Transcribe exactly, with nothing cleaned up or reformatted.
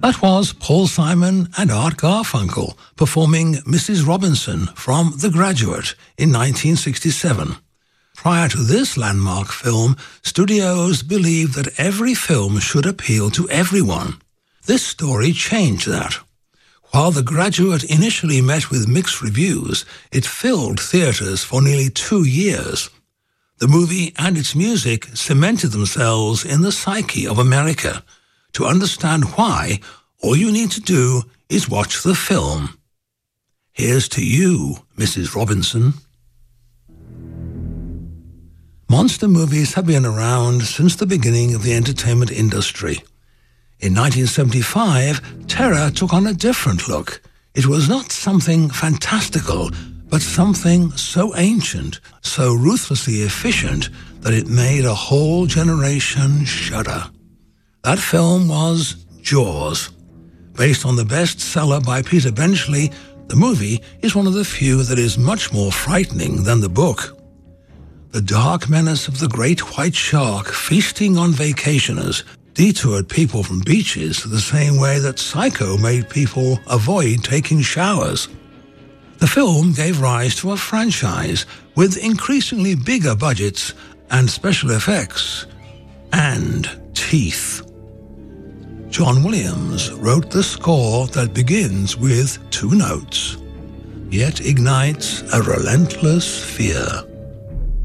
That was Paul Simon and Art Garfunkel performing Missus Robinson from The Graduate in nineteen sixty-seven. Prior to this landmark film, studios believed that every film should appeal to everyone. This story changed that. While The Graduate initially met with mixed reviews, it filled theaters for nearly two years. The movie and its music cemented themselves in the psyche of America. To understand why, all you need to do is watch the film. Here's to you, Missus Robinson. Monster movies have been around since the beginning of the entertainment industry. In nineteen seventy-five, terror took on a different look. It was not something fantastical, but something so ancient, so ruthlessly efficient, that it made a whole generation shudder. That film was Jaws. Based on the bestseller by Peter Benchley, the movie is one of the few that is much more frightening than the book. The dark menace of the great white shark feasting on vacationers detoured people from beaches the same way that Psycho made people avoid taking showers. The film gave rise to a franchise with increasingly bigger budgets and special effects and teeth. John Williams wrote the score that begins with two notes, yet ignites a relentless fear.